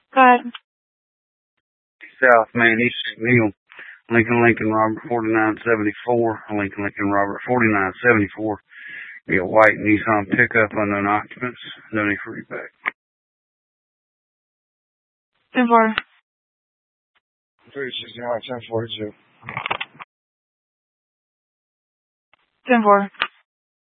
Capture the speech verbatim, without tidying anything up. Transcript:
Go ahead. South Main, East McNeil. Lincoln Lincoln Robert forty-nine seventy-four. Lincoln Lincoln Robert forty-nine seventy-four. Be a white Nissan pickup, unknown occupants. No need for repack. ten four. three sixty-nine, ten forty-two. ten four.